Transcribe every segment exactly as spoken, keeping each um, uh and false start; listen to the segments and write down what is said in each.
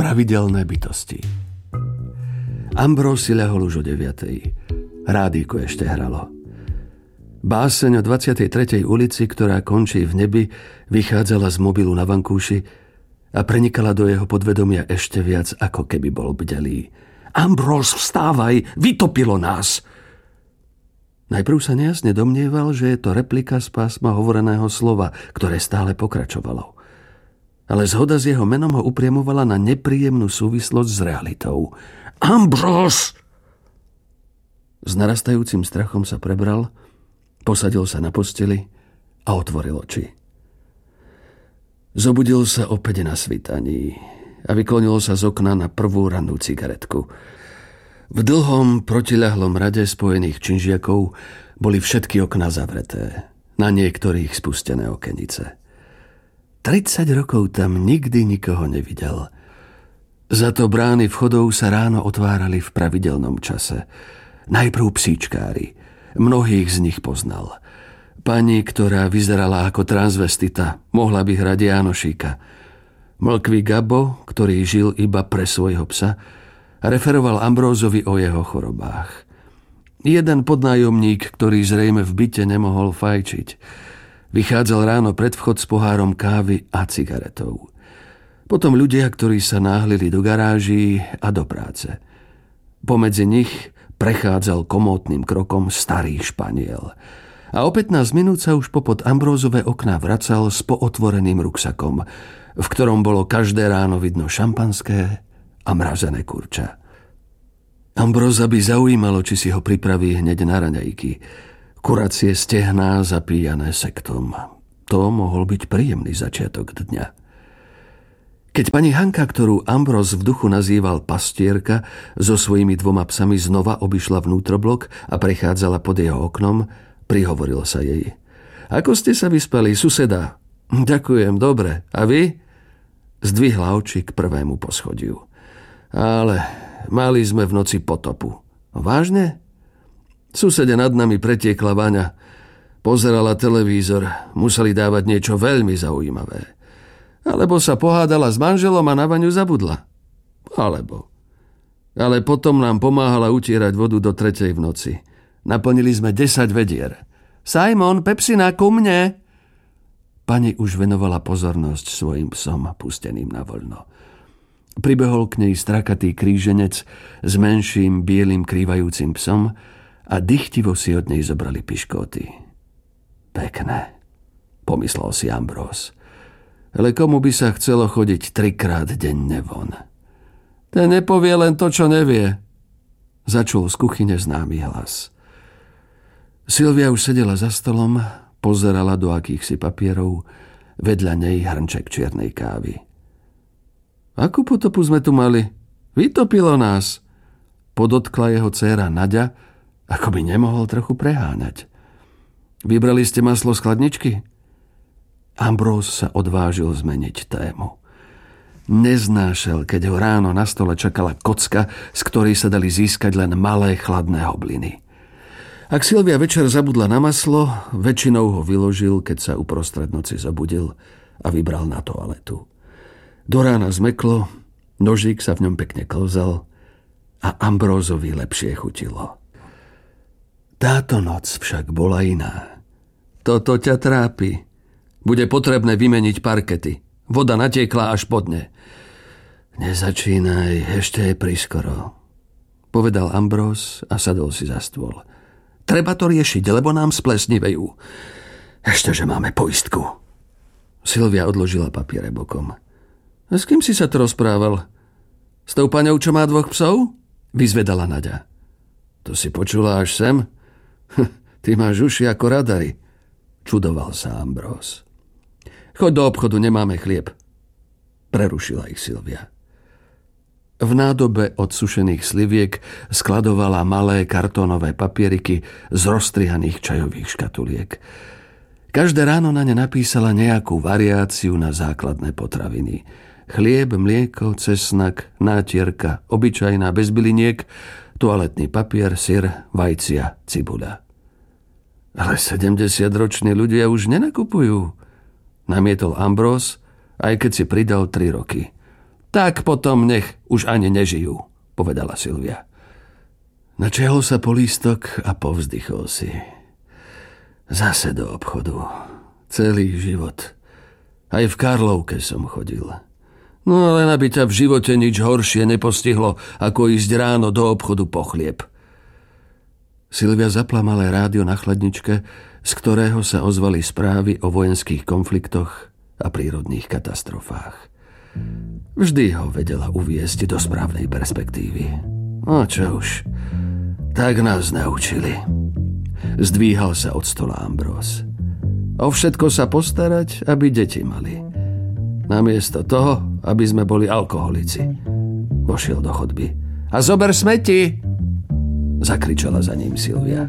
Pravidelné bytosti. Ambrós si ľahol už o deviatej. Rádíko ešte hralo. Báseň o dvadsiatej tretej ulici, ktorá končí v nebi, vychádzala z mobilu na vankúši a prenikala do jeho podvedomia ešte viac, ako keby bol bdelý. Ambrós, vstávaj! Vytopilo nás! Najprv sa nejasne domnieval, že je to replika z pásma hovoreného slova, ktoré stále pokračovalo. Ale zhoda s jeho menom ho upriamovala na nepríjemnú súvislosť s realitou. Ambrós! S narastajúcim strachom sa prebral, posadil sa na posteli a otvoril oči. Zobudil sa opäť na svítaní a vyklonil sa z okna na prvú rannú cigaretku. V dlhom protiľahlom rade spojených činžiakov boli všetky okná zavreté, na niektorých spustené okenice. tridsať rokov tam nikdy nikoho nevidel. Za to brány vchodov sa ráno otvárali v pravidelnom čase. Najprv psíčkári. Mnohých z nich poznal. Pani, ktorá vyzerala ako transvestita, mohla by hrať Jánošíka. Mlkvý Gabo, ktorý žil iba pre svojho psa, referoval Ambrózovi o jeho chorobách. Jeden podnájomník, ktorý zrejme v byte nemohol fajčiť, vychádzal ráno pred vchod s pohárom kávy a cigaretou. Potom ľudia, ktorí sa náhlili do garáží a do práce. Pomedzi nich prechádzal komótnym krokom starý Španiel. A o pätnásť minút sa už popod Ambrózove okná vracal s pootvoreným ruksakom, v ktorom bolo každé ráno vidno šampanské a mrazené kurča. Ambróza by zaujímalo, či si ho pripraví hneď na raňajky. Kuracie stehná zapíjané sektom. To mohol byť príjemný začiatok dňa. Keď pani Hanka, ktorú Ambróz v duchu nazýval pastierka, so svojimi dvoma psami znova obišla vnútroblok a prechádzala pod jeho oknom, prihovoril sa jej. Ako ste sa vyspali, suseda? Ďakujem, dobre. A vy? Zdvihla oči k prvému poschodiu. Ale mali sme v noci potopu. Vážne? Susede nad nami pretiekla Vaňa. Pozerala televízor. Museli dávať niečo veľmi zaujímavé. Alebo sa pohádala s manželom a na Vaňu zabudla. Alebo. Ale potom nám pomáhala utierať vodu do tretej v noci. Naplnili sme desať vedier. Simon, Pepsina, ku mne! Pani už venovala pozornosť svojim psom pusteným na voľno. Pribehol k nej strakatý kríženec s menším bielým krývajúcim psom a dychtivo si od nej zobrali piškóty. Pekné, pomyslel si Ambróz. Ale komu by sa chcelo chodiť trikrát denne von? Ten nepovie len to, čo nevie. Začul z kuchyne známy hlas. Silvia už sedela za stolom, pozerala do akýchsi papierov, vedľa nej hrnček čiernej kávy. Akú potopu sme tu mali? Vytopilo nás, podotkla jeho dcéra Naďa, ako by nemohol trochu preháňať. Vybrali ste maslo z chladničky? Ambróz sa odvážil zmeniť tému. Neznášal, keď ho ráno na stole čakala kocka, z ktorej sa dali získať len malé chladné hobliny. Ak Silvia večer zabudla na maslo, väčšinou ho vyložil, keď sa uprostred noci zobudil a vybral na toaletu. Do rána zmeklo, nožík sa v ňom pekne klzal a Ambrózovi lepšie chutilo. Táto noc však bola iná. Toto ťa trápi. Bude potrebné vymeniť parkety. Voda natiekla až po dne. Nezačínaj, ešte je priskoro, povedal Ambróz a sadol si za stôl. Treba to riešiť, lebo nám splesnivejú. Ešte, že máme poistku. Silvia odložila papiere bokom. A s kým si sa to rozprával? S tou paňou, čo má dvoch psov? Vyzvedala Naďa. To si počula až sem? Ty máš uši ako radary. Čudoval sa Ambróz. Choď do obchodu, nemáme chlieb. Prerušila ich Silvia. V nádobe od sušených sliviek skladovala malé kartónové papieriky z roztrihaných čajových škatuliek. Každé ráno na ne napísala nejakú variáciu na základné potraviny. Chlieb, mlieko, cesnak, nátierka, obyčajná bez byliniek, toaletný papier, syr, vajcia, cibuľa. Ale sedemdesiatroční ľudia už nenakupujú, namietol Ambróz, aj keď si pridal tri roky. Tak potom nech už ani nežijú, povedala Silvia. Načehol sa po lístok a povzdychol si. Zase do obchodu. Celý život. Aj v Karlovke som chodil. No len aby ťa v živote nič horšie nepostihlo, ako ísť ráno do obchodu po chlieb. Silvia zapla malé rádio na chladničke, z ktorého sa ozvali správy o vojenských konfliktoch a prírodných katastrofách. Vždy ho vedela uviesť do správnej perspektívy. No čo už, tak nás naučili. Zdvíhal sa od stola Ambrós. O všetko sa postarať, aby deti mali. Namiesto toho, aby sme boli alkoholici. Vošiel do chodby. A zober smeti! Zakričala za ním Silvia.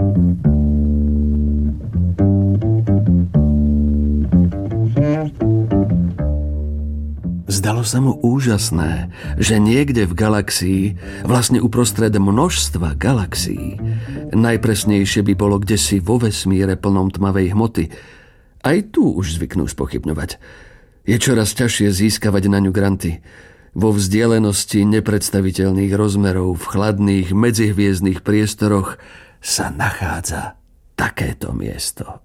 Zdalo sa mu úžasné, že niekde v galaxii, vlastne uprostred množstva galaxií, najpresnejšie by bolo kdesi vo vesmíre plnom tmavej hmoty. Aj tu už zvyknú spochybňovať. Je čoraz ťažšie získavať na ňu granty. Vo vzdialenosti nepredstaviteľných rozmerov v chladných medzihviezdnych priestoroch sa nachádza takéto miesto.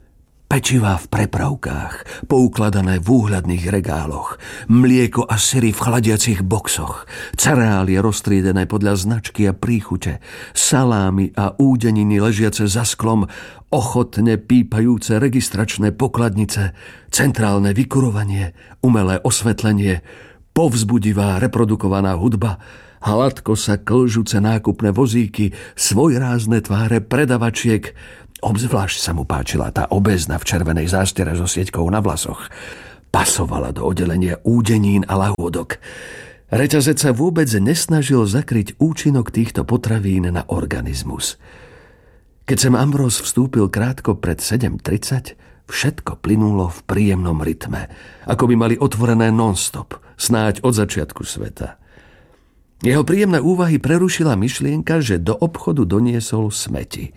Pečivá v prepravkách, poukladané v úhľadných regáloch, mlieko a syry v chladiacich boxoch, cereálie roztriedené podľa značky a príchute, salámy a údeniny ležiace za sklom, ochotne pípajúce registračné pokladnice, centrálne vykurovanie, umelé osvetlenie, povzbudivá reprodukovaná hudba, hladko sa klžúce nákupné vozíky, svojrázne tváre predavačiek. Obzvlášť sa mu páčila tá obézna v červenej zástiere so sieťkou na vlasoch. Pasovala do oddelenia údenín a lahôdok. Reťazec sa vôbec nesnažil zakryť účinok týchto potravín na organizmus. Keď sem Ambrós vstúpil krátko pred sedem tridsať, všetko plynulo v príjemnom rytme, ako by mali otvorené non-stop, snáď od začiatku sveta. Jeho príjemné úvahy prerušila myšlienka, že do obchodu doniesol smeti.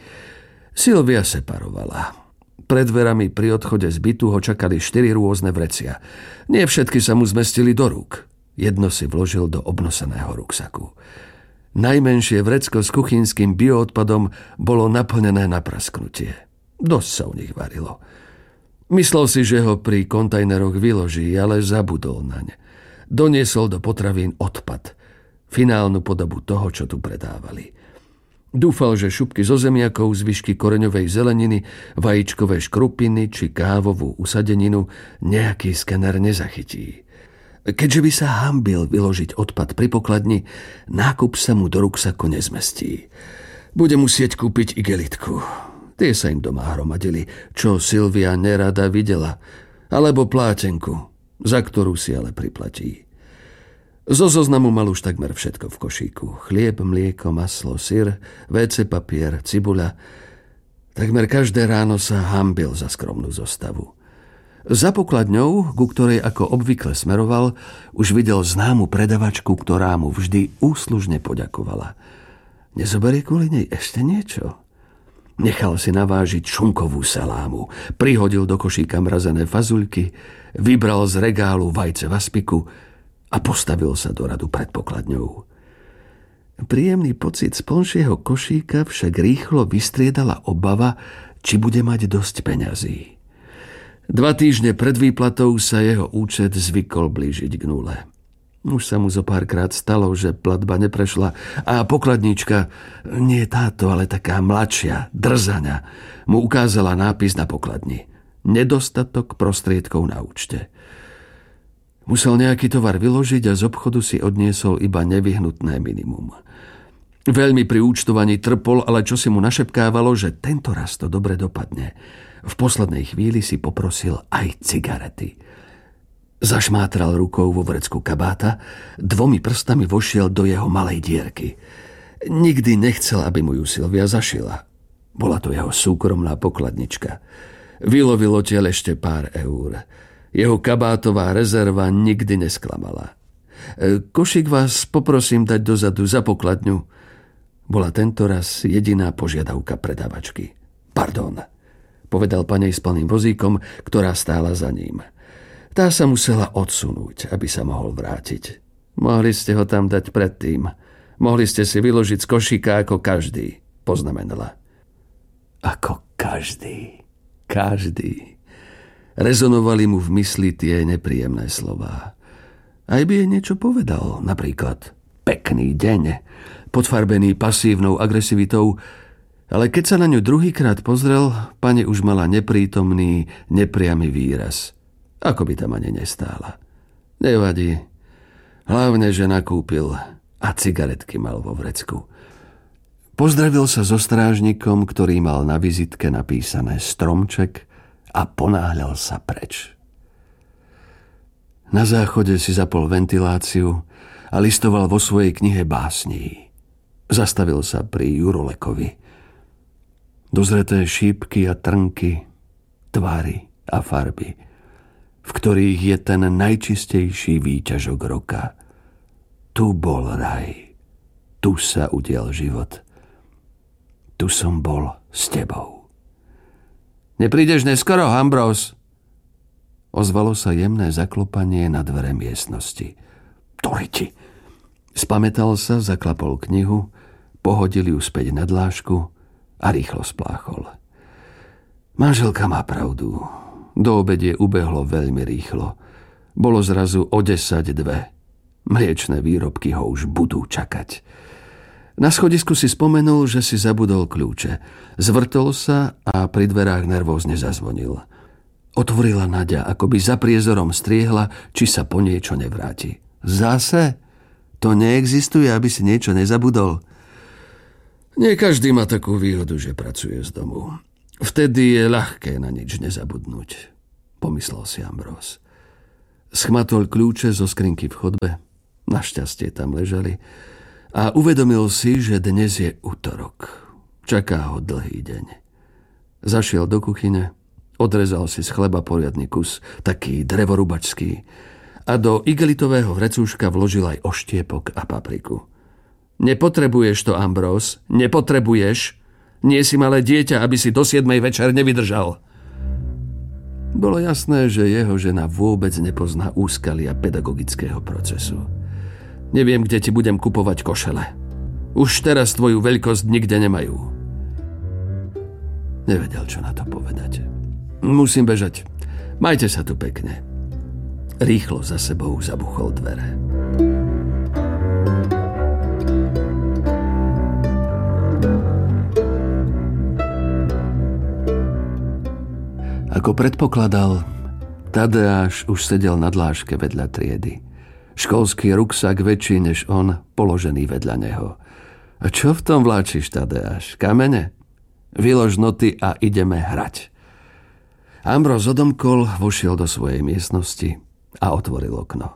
Silvia separovala. Pred dverami pri odchode z bytu ho čakali štyri rôzne vrecia. Nie všetky sa mu zmestili do rúk. Jedno si vložil do obnoseného ruksaku. Najmenšie vrecko s kuchynským bioodpadom bolo naplnené na prasknutie. Dosť sa u nich varilo. Myslel si, že ho pri kontajneroch vyloží, ale zabudol naň. Doniesol do potravín odpad. Finálnu podobu toho, čo tu predávali. Dúfal, že šupky zo zemiakov, zvyšky koreňovej zeleniny, vajíčkové škrupiny či kávovú usadeninu nejaký skener nezachytí. Keďže by sa hanbil vyložiť odpad pri pokladni, nákup sa mu do ruksaku nezmestí. Bude musieť kúpiť igelitku. Tie sa im doma hromadili, čo Silvia nerada videla, alebo plátenku, za ktorú si ale priplatí. Zo zoznamu mal už takmer všetko v košíku. Chlieb, mlieko, maslo, syr, vé cé papier, cibuľa. Takmer každé ráno sa hanbil za skromnú zostavu. Za pokladňou, ku ktorej ako obvykle smeroval, už videl známu predavačku, ktorá mu vždy úslužne poďakovala. Nezoberie kvôli nej ešte niečo? Nechal si navážiť šunkovú salámu, prihodil do košíka mrazené fazuľky, vybral z regálu vajce v aspiku a postavil sa do radu pred pokladňou. Príjemný pocit z plnšieho košíka však rýchlo vystriedala obava, či bude mať dosť peňazí. Dva týždne pred výplatou sa jeho účet zvykol blížiť k nule. Už sa mu zo párkrát stalo, že platba neprešla a pokladníčka, nie táto, ale taká mladšia, drzaňa, mu ukázala nápis na pokladni. Nedostatok prostriedkov na účte. Musel nejaký tovar vyložiť a z obchodu si odniesol iba nevyhnutné minimum. Veľmi pri účtovaní trpol, ale čo si mu našepkávalo, že tento raz to dobre dopadne. V poslednej chvíli si poprosil aj cigarety. Zašmátral rukou vo vrecku kabáta, dvomi prstami vošiel do jeho malej dierky. Nikdy nechcel, aby mu ju Silvia zašila. Bola to jeho súkromná pokladnička. Vylovil odtiaľ ešte pár eur. Jeho kabátová rezerva nikdy nesklamala. Košík vás poprosím dať dozadu za pokladňu. Bola tento raz jediná požiadavka predávačky. Pardon, povedal panej s plným vozíkom, ktorá stála za ním. Tá sa musela odsunúť, aby sa mohol vrátiť. Mohli ste ho tam dať predtým. Mohli ste si vyložiť z košíka ako každý, poznamenala. Ako každý. Každý. Rezonovali mu v mysli tie nepríjemné slová. Aj by jej niečo povedal, napríklad pekný deň, podfarbený pasívnou agresivitou, ale keď sa na ňu druhýkrát pozrel, pani už mala neprítomný, nepriamy výraz. Ako by tam ani nestála. Nevadí. Hlavne, že nakúpil a cigaretky mal vo vrecku. Pozdravil sa so strážnikom, ktorý mal na vizitke napísané Stromček a ponáhľal sa preč. Na záchode si zapol ventiláciu a listoval vo svojej knihe básní. Zastavil sa pri Jurolekovi. Dozreté šípky a trnky, tvary a farby, v ktorých je ten najčistejší výťažok roka. Tu bol raj, tu sa udial život. Tu som bol s tebou. Neprídeš neskoro, Ambrose? Ozvalo sa jemné zaklopanie na dvere miestnosti. Toriti! Spamätal sa, zaklapol knihu, pohodil ju späť na dlášku a rýchlo spláchol. Manželka má pravdu. Do obedie ubehlo veľmi rýchlo. Bolo zrazu o desať dve. Mliečne výrobky ho už budú čakať. Na schodisku si spomenul, že si zabudol kľúče. Zvrtol sa a pri dverách nervózne zazvonil. Otvorila Naďa, ako by za priezorom striehla, či sa po niečo nevráti. Zase? To neexistuje, aby si niečo nezabudol. Nie každý má takú výhodu, že pracuje z domu. Vtedy je ľahké na nič nezabudnúť, pomyslel si Ambrose. Schmatol kľúče zo skrinky v chodbe, našťastie tam ležali, a uvedomil si, že dnes je utorok. Čaká ho dlhý deň. Zašiel do kuchyne, odrezal si z chleba poriadny kus, taký drevorubačský, a do igelitového vrecúška vložil aj oštiepok a papriku. Nepotrebuješ to, Ambrose, nepotrebuješ. Nie si malé dieťa, aby si do siedmej večer nevydržal. Bolo jasné, že jeho žena vôbec nepozná úskalia pedagogického procesu. Neviem, kde ti budem kupovať košele. Už teraz tvoju veľkosť nikde nemajú. Nevedel, čo na to povedať. Musím bežať. Majte sa tu pekne. Rýchlo za sebou zabuchol dvere. Ako predpokladal, Tadeáš už sedel na dláške vedľa triedy. Školský ruksak väčší než on, položený vedľa neho. A čo v tom vláčiš, Tadeáš? Kamene? Vylož noty a ideme hrať. Ambrose odomkol, vošiel do svojej miestnosti a otvoril okno.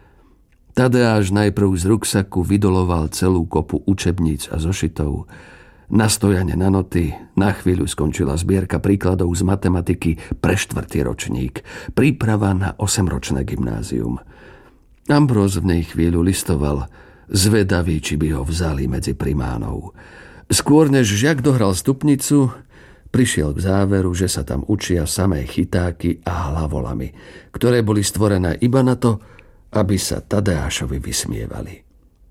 Tadeáš najprv z ruksaku vydoloval celú kopu učebníc a zošitov. Na stojane na noty na chvíľu skončila zbierka príkladov z matematiky pre štvrtý ročník. Príprava na osemročné gymnázium. Ambrose v nej chvíľu listoval, zvedavý, či by ho vzali medzi primánov. Skôr než žiak dohral stupnicu, prišiel k záveru, že sa tam učia samé chytáky a hlavolamy, ktoré boli stvorené iba na to, aby sa Tadeášovi vysmievali.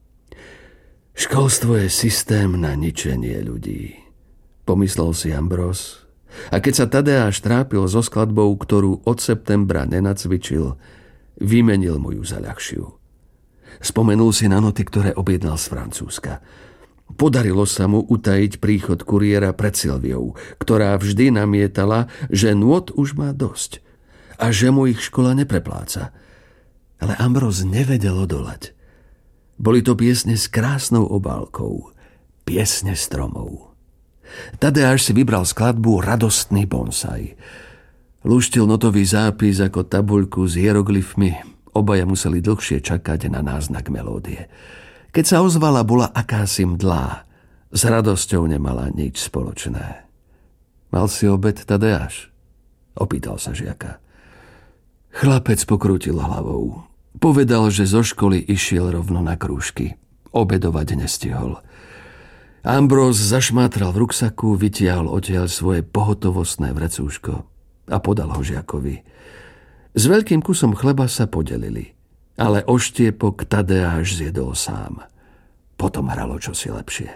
Školstvo je systém na ničenie ľudí, pomyslel si Ambrose. A keď sa Tadeáš trápil so skladbou, ktorú od septembra nenacvičil, vymenil mu ju za ľahšiu. Spomenul si na noty, ktoré objednal z Francúzska. Podarilo sa mu utajiť príchod kuriéra pred Silviou, ktorá vždy namietala, že nôt už má dosť a že mu ich škola neprepláca. Ale Ambrose nevedel odolať. Boli to piesne s krásnou obálkou, piesne stromov. Tadeáš si vybral skladbu Radostný bonsai. Lúštil notový zápis ako tabuľku s hieroglyfmi. Obaja museli dlhšie čakať na náznak melódie. Keď sa ozvala, bola akási mdlá. S radosťou nemala nič spoločné. Mal si obed, Tadeáš? Opýtal sa žiaka. Chlapec pokrútil hlavou. Povedal, že zo školy išiel rovno na krúžky. Obedovať nestihol. Ambrose zašmátral v ruksaku, vytiahol odtiaľ svoje pohotovostné vrecúško a podal ho žiakovi. S veľkým kusom chleba sa podelili, ale oštiepok Tadeáš zjedol sám. Potom hralo čosi lepšie.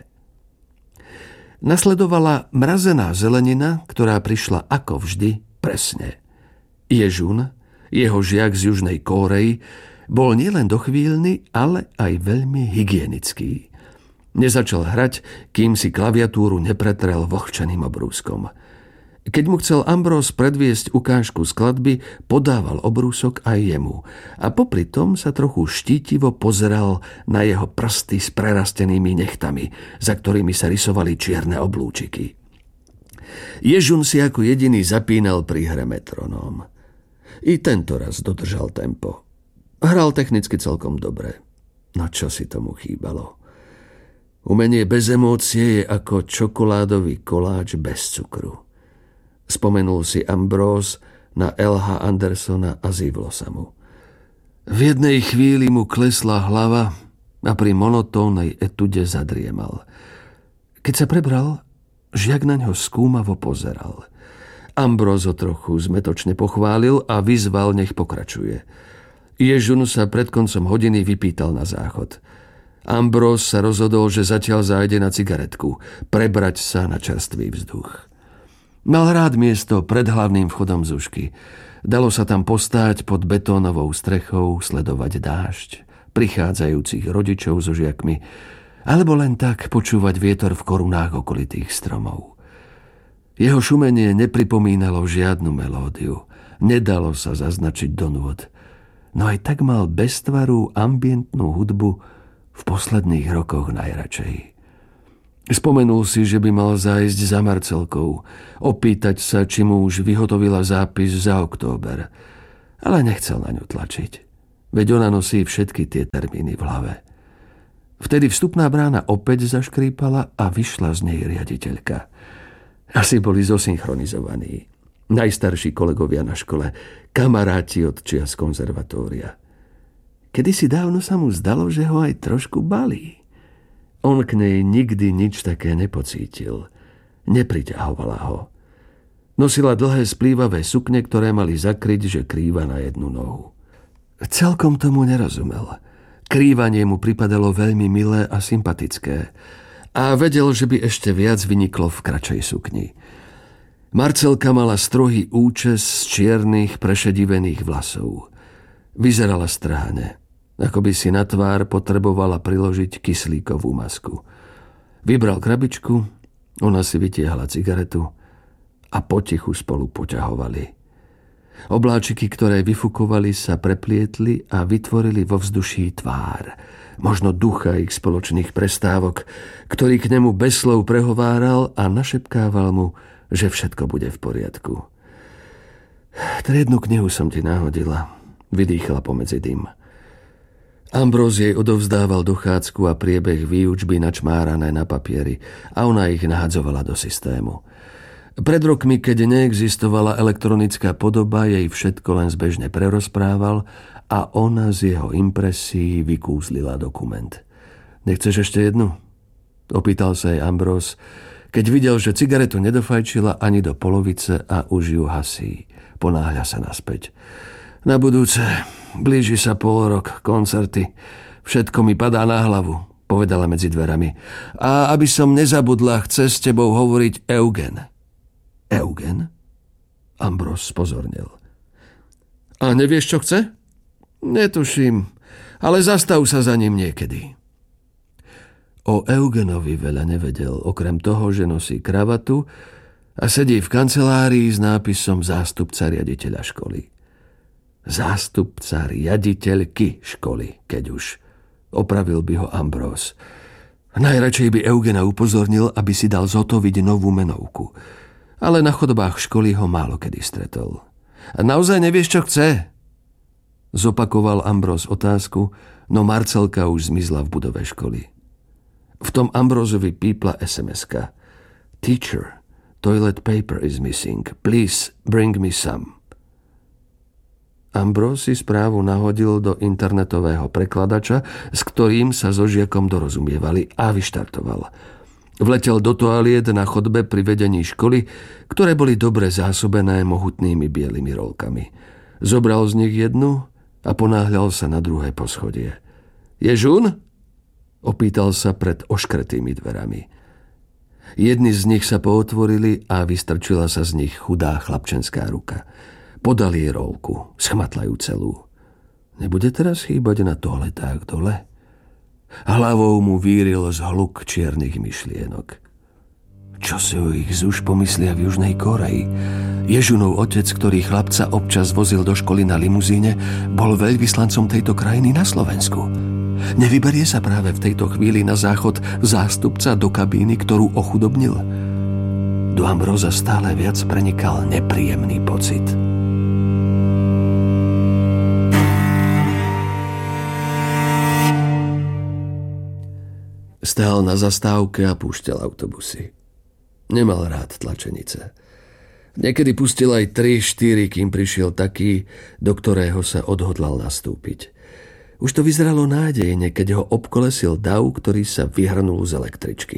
Nasledovala mrazená zelenina, ktorá prišla ako vždy presne. Ježun, jeho žiak z Južnej Kórey, bol nielen dochvíľny, ale aj veľmi hygienický. Nezačal hrať, kým si klaviatúru nepretrel vlhčeným obrúskom. Keď mu chcel Ambrós predviesť ukážku skladby, podával obrúsok aj jemu a popri tom sa trochu štítivo pozeral na jeho prsty s prerastenými nechtami, za ktorými sa rysovali čierne oblúčiky. Ježun si ako jediný zapínal pri hre metronóm. I tento raz dodržal tempo. Hral technicky celkom dobre. No čo si tomu chýbalo? Umenie bez emócie je ako čokoládový koláč bez cukru. Spomenul si Ambrós na el há Andersona a zívlo sa mu. V jednej chvíli mu klesla hlava a pri monotónnej etude zadriemal. Keď sa prebral, žiak na ňo skúmavo pozeral. Ambrós ho trochu zmetočne pochválil a vyzval, nech pokračuje. Ježun sa pred koncom hodiny vypýtal na záchod. Ambrós sa rozhodol, že zatiaľ zájde na cigaretku, prebrať sa na čerstvý vzduch. Mal rád miesto pred hlavným vchodom Zušky. Dalo sa tam postáť pod betónovou strechou, sledovať dážď, prichádzajúcich rodičov so žiakmi, alebo len tak počúvať vietor v korunách okolitých stromov. Jeho šumenie nepripomínalo žiadnu melódiu, nedalo sa zaznačiť do nôd. No aj tak mal beztvarú ambientnú hudbu v posledných rokoch najradšej. Spomenul si, že by mal zájsť za Marcelkou, opýtať sa, či mu už vyhotovila zápis za október. Ale nechcel na ňu tlačiť, veď ona nosí všetky tie termíny v hlave. Vtedy vstupná brána opäť zaškrípala a vyšla z nej riaditeľka. Asi boli zosynchronizovaní. Najstarší kolegovia na škole, kamaráti od čias konzervatória. Kedysi dávno sa mu zdalo, že ho aj trošku balí. On k nej nikdy nič také nepocítil. Nepriťahovala ho. Nosila dlhé splývavé sukne, ktoré mali zakryť, že krýva na jednu nohu. Celkom tomu nerozumel. Krývanie mu pripadalo veľmi milé a sympatické. A vedel, že by ešte viac vyniklo v kratšej sukni. Marcelka mala strohý účes z čiernych prešedivených vlasov. Vyzerala strhane, ako by si na tvár potrebovala priložiť kyslíkovú masku. Vybral krabičku, ona si vytiahla cigaretu a potichu spolu poťahovali. Obláčiky, ktoré vyfukovali, sa preplietli a vytvorili vo vzduší tvár, možno ducha ich spoločných prestávok, ktorý k nemu bez slov prehováral a našepkával mu, že všetko bude v poriadku. Triednu knihu som ti nahodila, vydýchala pomedzi dym. Ambrós jej odovzdával dochádzku a priebeh výučby načmárané na papieri a ona ich nahadzovala do systému. Pred rokmi, keď neexistovala elektronická podoba, jej všetko len zbežne prerozprával a ona z jeho impresií vykúzlila dokument. Nechceš ešte jednu? Opýtal sa jej Ambrós, keď videl, že cigaretu nedofajčila ani do polovice a už ju hasí. Ponáhľa sa naspäť. Na budúce, blíži sa polrok, koncerty. Všetko mi padá na hlavu, povedala medzi dverami. A aby som nezabudla, chce s tebou hovoriť Eugen. Eugen? Ambrós spozornil. A nevieš, čo chce? Netuším, ale zastav sa za ním niekedy. O Eugenovi veľa nevedel, okrem toho, že nosí kravatu a sedí v kancelárii s nápisom zástupca riaditeľa školy. Zástupca riaditeľky školy, keď už. Opravil by ho Ambrós. Najradšej by Eugena upozornil, aby si dal zotoviť novú menovku. Ale na chodbách školy ho málo kedy stretol. A naozaj nevieš, čo chce? Zopakoval Ambrós otázku, no Marcelka už zmizla v budove školy. V tom Ambrózovi pípla es em eska. Teacher, toilet paper is missing. Please bring me some. Ambrós si správu nahodil do internetového prekladača, s ktorým sa so žiakom dorozumievali a vyštartoval. Vletel do toaliet na chodbe pri vedení školy, ktoré boli dobre zásobené mohutnými bielými rolkami. Zobral z nich jednu a ponáhľal sa na druhé poschodie. Je žun? Opýtal sa pred oškretými dverami. Jedni z nich sa pootvorili a vystrčila sa z nich chudá chlapčenská ruka. Podal jej rolku, schmatlajú celú. Nebude teraz chýbať na toaletách dole? Hlavou mu víril zhluk čiernych myšlienok. Čo si o ich zuž pomyslia v Južnej Koreji? Ježunov otec, ktorý chlapca občas vozil do školy na limuzíne, bol veľvyslancom tejto krajiny na Slovensku. Nevyberie sa práve v tejto chvíli na záchod zástupca do kabíny, ktorú ochudobnil? Do Ambróza stále viac prenikal nepríjemný pocit. Stál na zastávke a púšťal autobusy. Nemal rád tlačenice. Niekedy pustil aj tri štyri, kým prišiel taký, do ktorého sa odhodlal nastúpiť. Už to vyzeralo nádejne, keď ho obkolesil dav, ktorý sa vyhrnul z električky.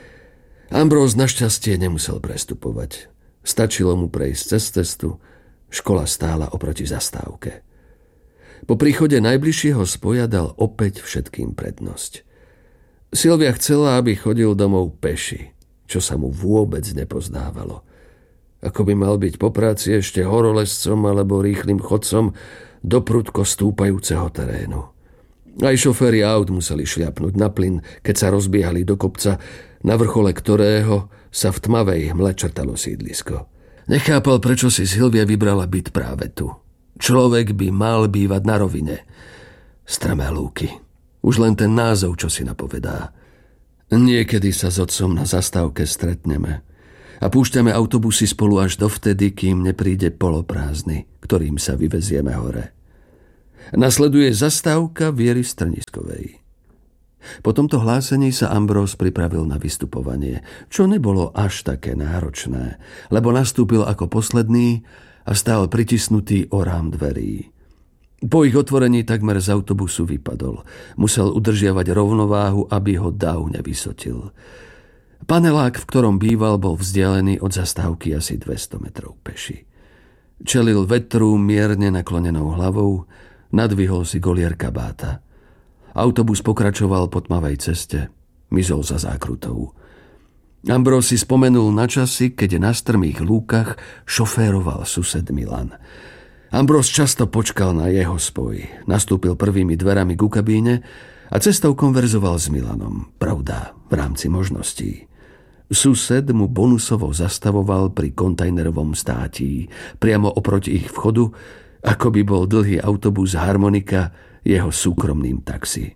Ambróz našťastie nemusel prestupovať. Stačilo mu prejsť cez cestu, škola stála oproti zastávke. Po príchode najbližšieho spoja dal opäť všetkým prednosť. Silvia chcela, aby chodil domov peši, čo sa mu vôbec nepoznávalo. Ako by mal byť po práci ešte horolezcom alebo rýchlym chodcom do prudko stúpajúceho terénu. Aj šoféri aut museli šľapnúť na plyn, keď sa rozbiehali do kopca, na vrchole ktorého sa v tmavej hmle črtalo sídlisko. Nechápal, prečo si Silvia vybrala byt práve tu. Človek by mal bývať na rovine. Stramé lúky. Už len ten názov, čo si napovedá. Niekedy sa s otcom na zastávke stretneme a púšťame autobusy spolu až dovtedy, kým nepríde poloprázdny, ktorým sa vyvezieme hore. Nasleduje zastávka Viery Strniskovej. Po tomto hlásení sa Ambróz pripravil na vystupovanie, čo nebolo až také náročné, lebo nastúpil ako posledný a stál pritisnutý o rám dverí. Po ich otvorení takmer z autobusu vypadol. Musel udržiavať rovnováhu, aby ho dav nevysotil. Panelák, v ktorom býval, bol vzdialený od zastávky asi dvesto metrov peši. Čelil vetru mierne naklonenou hlavou, nadvihol si golier kabáta. Autobus pokračoval po tmavej ceste, mizol za zákrutou. Ambróz si spomenul na časy, keď na strmých lúkach šoféroval sused Milan. Ambróz často počkal na jeho spoj. Nastúpil prvými dverami ku kabíne a cestou konverzoval s Milanom. Pravda, v rámci možností. Sused mu bonusovo zastavoval pri kontajnerovom státí, priamo oproti ich vchodu, ako by bol dlhý autobus Harmonika jeho súkromným taxi.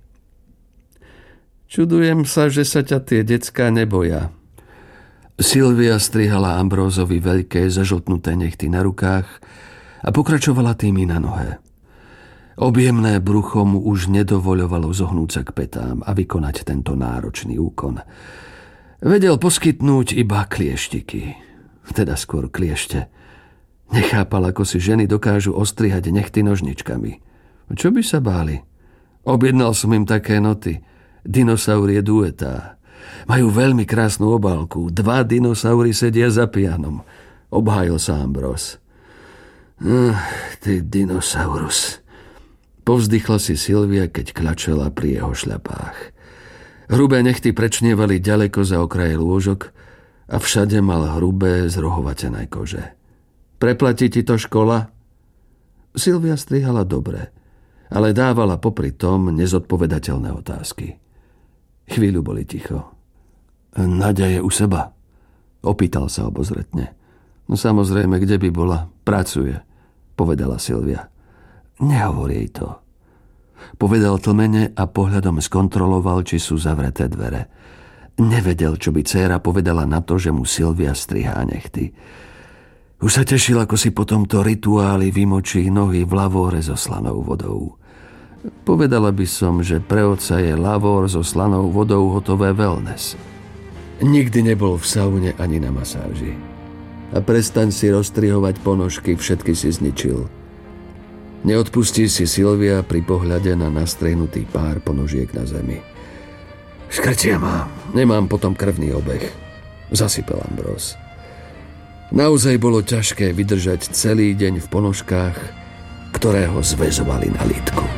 Čudujem sa, že sa ťa tie decká neboja. Silvia strihala Ambrózovi veľké zažltnuté nechty na rukách a pokračovala tými na nohe. Objemné brucho mu už nedovoľovalo zohnúť sa k petám a vykonať tento náročný úkon. Vedel poskytnúť iba klieštiky, teda skôr kliešte. Nechápal, ako si ženy dokážu ostrihať nechty nožničkami. Čo by sa báli? Objednal som im také noty. Dinosaurie duetá. Majú veľmi krásnu obálku. Dva dinosaury sedia za pianom. Obhájil sa Ambróz. Ah, ty dinosaurus. Povzdychla si Silvia, keď klačela pri jeho šľapách. Hrubé nechty prečnievali ďaleko za okraje lôžok a všade mal hrubé, zrohovatené kože. Preplatí ti to škola? Silvia strihala dobre, ale dávala popri tom nezodpovedateľné otázky. Chvíľu boli ticho. Naďa je u seba? Opýtal sa obozretne. No samozrejme, kde by bola? Pracuje, povedala Silvia. Nehovor jej to. Povedal tlmene a pohľadom skontroloval, či sú zavreté dvere. Nevedel, čo by dcéra povedala na to, že mu Silvia strihá nechty. Už sa tešil, ako si po tomto rituáli vymočí nohy v lavóre so slanou vodou. Povedala by som, že pre otca je lavór so slanou vodou hotové wellness. Nikdy nebol v saune ani na masáži. A prestaň si rozstrihovať ponožky, všetky si zničil. Neodpustí si Silvia pri pohľade na nastrehnutý pár ponožiek na zemi. Škrtia mám, nemám potom krvný obeh, zasypal Ambróz. Naozaj bolo ťažké vydržať celý deň v ponožkách ktorého zväzovali na lítku.